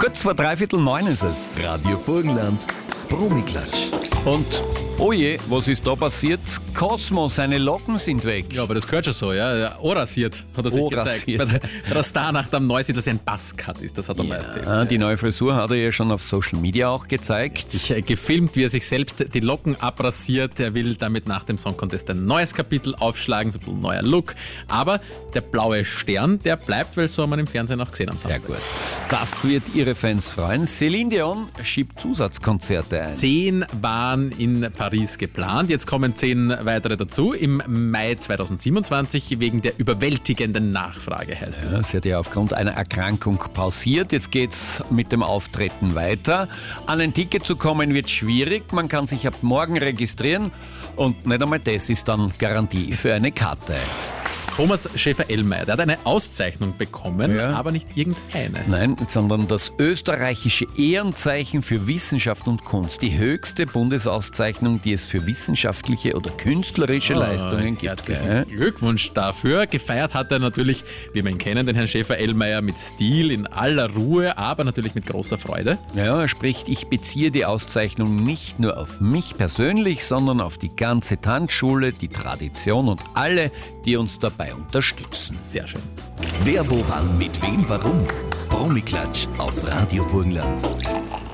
Kurz vor 8:45 ist es. Radio Burgenland, Promiklatsch. Und oje, was ist da passiert? Cosmo, seine Locken sind weg. Ja, aber das gehört schon so, ja. Orasiert hat er sich Orasiert. gezeigt. Bei der Starnacht am Neusi, dass er ein Buzzcut ist, das hat er mal erzählt. Die neue Frisur hat er ja schon auf Social Media auch gezeigt. Gefilmt, wie er sich selbst die Locken abrasiert. Er will damit nach dem Song Contest ein neues Kapitel aufschlagen, so ein neuer Look. Aber der blaue Stern, der bleibt, weil so haben wir im Fernsehen auch gesehen am Sehr Samstag. gut. Das wird ihre Fans freuen. Celine Dion schiebt Zusatzkonzerte ein. 10 waren in Paris geplant, jetzt kommen 10 weitere dazu. Im Mai 2027 wegen der überwältigenden Nachfrage, heißt es. Ja, sie hat ja aufgrund einer Erkrankung pausiert. Jetzt geht's mit dem Auftreten weiter. An ein Ticket zu kommen wird schwierig. Man kann sich ab morgen registrieren und nicht einmal das ist dann Garantie für eine Karte. Thomas Schäfer-Ellmeier, der hat eine Auszeichnung bekommen, Ja. aber nicht irgendeine. Nein, sondern das österreichische Ehrenzeichen für Wissenschaft und Kunst. Die höchste Bundesauszeichnung, die es für wissenschaftliche oder künstlerische Leistungen gibt. Herzlichen Glückwunsch dafür. Gefeiert hat er natürlich, wie wir ihn kennen, den Herrn Schäfer-Ellmeier mit Stil, in aller Ruhe, aber natürlich mit großer Freude. Ja, er spricht, ich beziehe die Auszeichnung nicht nur auf mich persönlich, sondern auf die ganze Tanzschule, die Tradition und alle, die uns dabei unterstützen. Sehr schön. Wer, wo, wann, mit wem, warum? Promiklatsch auf Radio Burgenland.